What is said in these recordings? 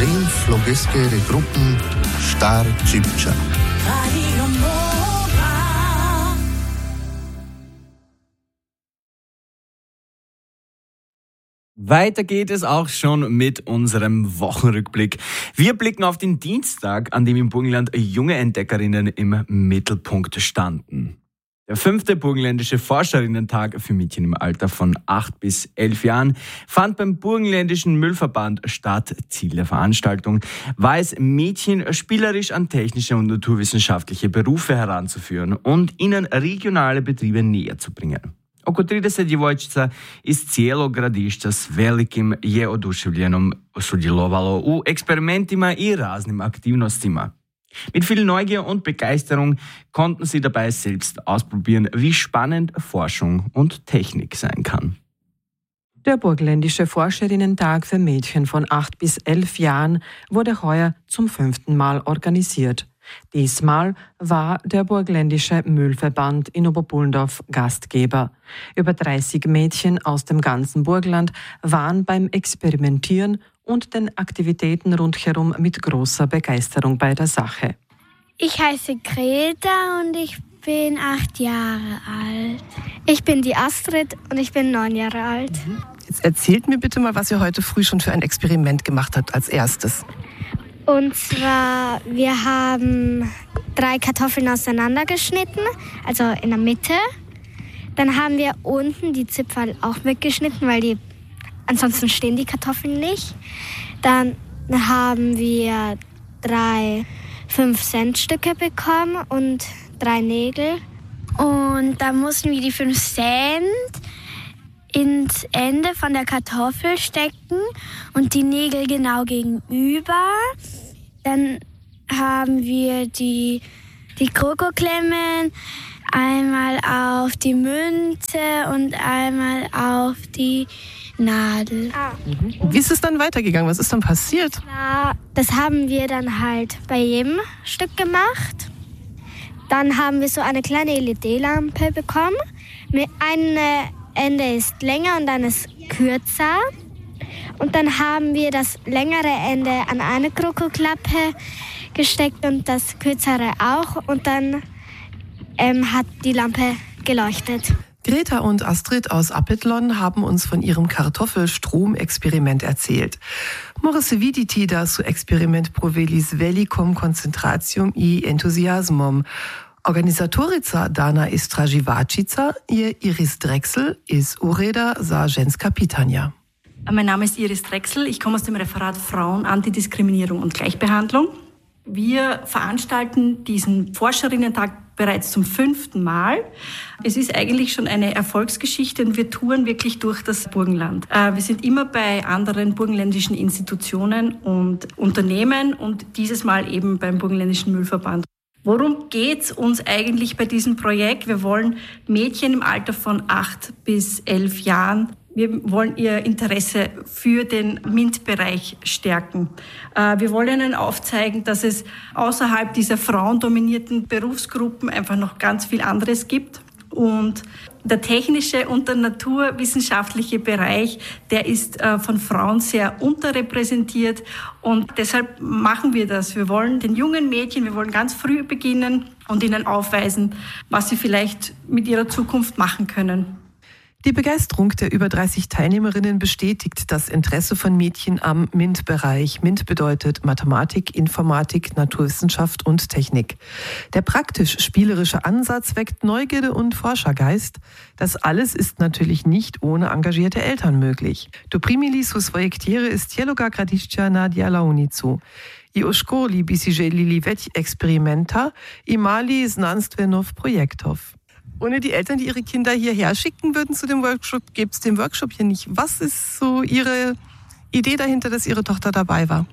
flogesche Gruppen Star Cipcia. Weiter geht es auch schon mit unserem Wochenrückblick. Wir blicken auf den Dienstag, an dem im Burgenland junge Entdeckerinnen im Mittelpunkt standen. Der 5. Burgenländische Forscherinnentag für Mädchen im Alter von 8 bis 11 Jahren fand beim Burgenländischen Müllverband statt. Ziel der Veranstaltung war es, Mädchen spielerisch an technische und naturwissenschaftliche Berufe heranzuführen und ihnen regionale Betriebe näher zu bringen. Oko 30 djevojčica iz cijelog gradišća s velikim je oduševljenom sudjelovalo u eksperimentima i raznim aktivnostima. Mit viel Neugier und Begeisterung konnten sie dabei selbst ausprobieren, wie spannend Forschung und Technik sein kann. Der Burgenländische Forscherinnentag für Mädchen von 8 bis 11 Jahren wurde heuer zum 5. Mal organisiert. Diesmal war der Burgenländische Müllverband in Oberpullendorf Gastgeber. Über 30 Mädchen aus dem ganzen Burgenland waren beim Experimentieren und den Aktivitäten rundherum mit großer Begeisterung bei der Sache. Ich heiße Greta und ich bin 8 Jahre alt. Ich bin die Astrid und ich bin 9 Jahre alt. Jetzt erzählt mir bitte mal, was ihr heute früh schon für ein Experiment gemacht habt als erstes. Und zwar, wir haben 3 Kartoffeln auseinandergeschnitten, also in der Mitte. Dann haben wir unten die Zipfel auch weggeschnitten, weil ansonsten stehen die Kartoffeln nicht. Dann haben wir 3 5-Cent-Stücke bekommen und 3 Nägel. Und dann mussten wir die 5 Cent ins Ende von der Kartoffel stecken und die Nägel genau gegenüber. Dann haben wir die Krokoklemmen einmal auf die Münze und einmal auf die Nadel. Wie ist es dann weitergegangen? Was ist dann passiert? Das haben wir dann halt bei jedem Stück gemacht. Dann haben wir so eine kleine LED-Lampe bekommen. Eine Ende ist länger und dann ist kürzer. Und dann haben wir das längere Ende an eine Krokoklappe gesteckt und das kürzere auch. Und dann hat die Lampe geleuchtet. Greta und Astrid aus Appetlon haben uns von ihrem Kartoffelstrom-Experiment erzählt. More se viditi da su eksperiment proveli s velikom koncentracijom i entuzijazmom. Organizatorica Dana Istraživačica je Iris Drechsel iz Ureda za ženska pitanja. Mein Name ist Iris Drechsel, ich komme aus dem Referat Frauen, Antidiskriminierung und Gleichbehandlung. Wir veranstalten diesen Forscherinnentag bereits zum 5. Mal. Es ist eigentlich schon eine Erfolgsgeschichte und wir touren wirklich durch das Burgenland. Wir sind immer bei anderen burgenländischen Institutionen und Unternehmen und dieses Mal eben beim Burgenländischen Müllverband. Worum geht's uns eigentlich bei diesem Projekt? Wir wollen Mädchen im Alter von 8 bis 11 Jahren, wir wollen ihr Interesse für den MINT-Bereich stärken. Wir wollen ihnen aufzeigen, dass es außerhalb dieser frauendominierten Berufsgruppen einfach noch ganz viel anderes gibt. Und der technische und der naturwissenschaftliche Bereich, der ist von Frauen sehr unterrepräsentiert und deshalb machen wir das. Wir wollen den jungen Mädchen, wir wollen ganz früh beginnen und ihnen aufweisen, was sie vielleicht mit ihrer Zukunft machen können. Die Begeisterung der über 30 Teilnehmerinnen bestätigt das Interesse von Mädchen am MINT-Bereich. MINT bedeutet Mathematik, Informatik, Naturwissenschaft und Technik. Der praktisch-spielerische Ansatz weckt Neugierde und Forschergeist. Das alles ist natürlich nicht ohne engagierte Eltern möglich. Do primili su svoje ktjere iz cijeloga gradišća na djelavnicu. I u školi bi si želili već eksperimenta imali znanstvenov projektov. Ohne die Eltern, die ihre Kinder hierher schicken würden zu dem Workshop, gäbe es den Workshop hier nicht. Was ist so Ihre Idee dahinter, dass Ihre Tochter dabei war?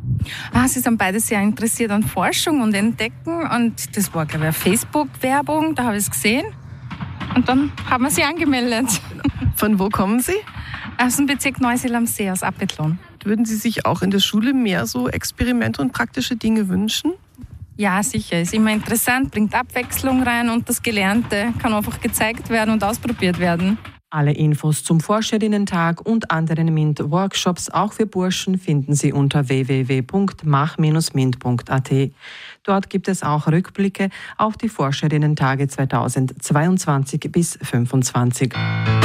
Sie sind beide sehr interessiert an Forschung und Entdecken. Und das war, glaube ich, eine Facebook-Werbung, da habe ich es gesehen. Und dann haben wir sie angemeldet. Von wo kommen Sie? Aus dem Bezirk Neusiedl am See, aus Appetlon. Würden Sie sich auch in der Schule mehr so Experimente und praktische Dinge wünschen? Ja, sicher. Ist immer interessant, bringt Abwechslung rein und das Gelernte kann einfach gezeigt werden und ausprobiert werden. Alle Infos zum Forscherinnen-Tag und anderen MINT-Workshops, auch für Burschen, finden Sie unter www.mach-mint.at. Dort gibt es auch Rückblicke auf die Forscherinnen-Tage 2022 bis 2025.